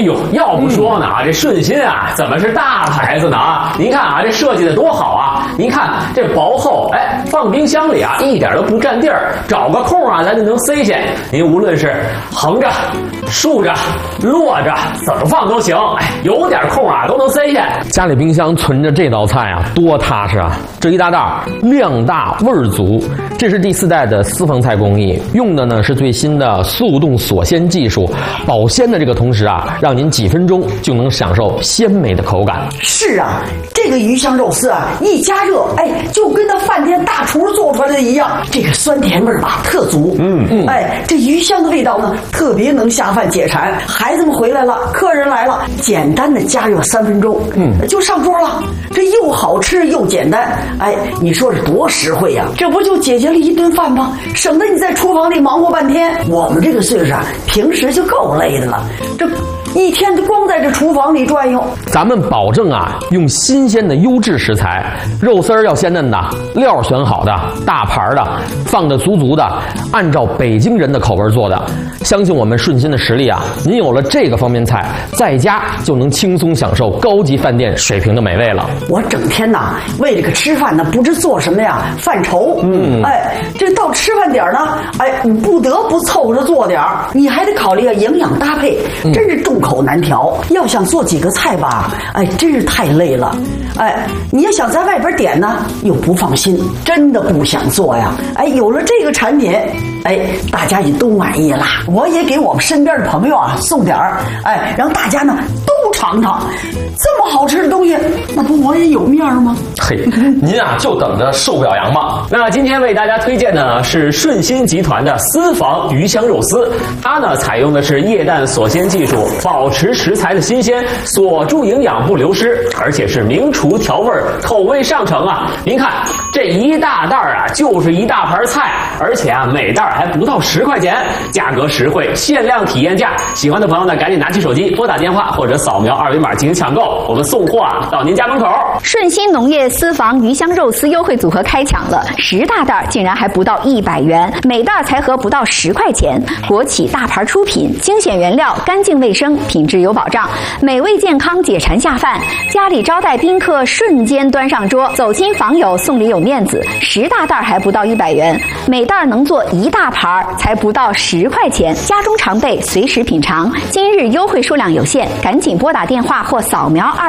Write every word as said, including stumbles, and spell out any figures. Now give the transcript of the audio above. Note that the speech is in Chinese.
呦，要不说呢啊，这顺心啊，怎么是大牌子呢啊？您看啊，这设计的多好啊！您看这薄厚，哎，放冰箱里啊，一点都不占地儿，找个空啊，咱就能塞下。您无论是横着、竖着、摞着，怎么放都行。哎，有点空啊，都能塞下。 家里冰箱存着这道菜啊，多踏实啊！这一大袋量大味儿足，这是第四代的私房菜工艺，用的呢是最新的速冻锁鲜技术，保鲜的这个同时啊，让您几分钟就能享受鲜美的口感。 是啊，这个鱼香肉丝啊，一加热，哎，就跟那饭店大厨做出来的一样，这个酸甜味儿吧特足。嗯嗯，哎，这鱼香的味道呢，特别能下饭解馋。孩子们回来了，客人来了，简单的加热三分钟，嗯，就上桌了。这又好吃又简单，哎，你说是多实惠呀、啊？这不就解决了一顿饭吗？省得你在厨房里忙活半天。我们这个岁数啊，平时就够累的了，这一天就光在这厨房里转悠。 咱们保证啊，用新鲜的优质食材，肉丝儿要鲜嫩的，料选好的，大盘的，放的足足的，按照北京人的口味做的。相信我们顺心的实力啊，您有了这个方便菜，在家就能轻松享受高级饭店水平的美味了。 我整天呐，为这个吃饭呢，不知做什么呀，犯愁。嗯，哎，这到吃饭点呢，哎，你不得不凑着做点儿，你还得考虑啊营养搭配，真是众口难调。嗯、要想做几个菜吧，哎，真是太累了。哎，你要想在外边点呢，又不放心，真的不想做呀。哎，有了这个产品，哎，大家也都满意了。我也给我们身边的朋友啊送点儿，哎，让大家呢都尝尝。这么好吃的东西，那不我也有面吗？ 嘿，您啊就等着受表扬吧。 那今天为大家推荐的呢是顺心集团的私房鱼香肉丝，它呢采用的是液氮锁鲜技术，保持食材的新鲜，锁住营养不流失，而且是名厨调味，口味上乘啊！您看这一大袋啊，就是一大盘菜，而且啊每袋还不到十块钱，价格实惠，限量体验价。喜欢的朋友呢，赶紧拿起手机拨打电话或者扫描二维码进行抢购，我们送货啊到您家门口。 顺心农业私房鱼香肉丝优惠组合开抢了，十大袋竟然还不到一百元，每袋才合不到十块钱。国企大牌出品，精选原料，干净卫生，品质有保障，美味健康，解馋下饭。家里招待宾客，瞬间端上桌，走亲访友送礼有面子。十大袋还不到一百元，每袋能做一大盘，才不到十块钱。家中常备，随时品尝。今日优惠数量有限，赶紧拨打电话或扫描二。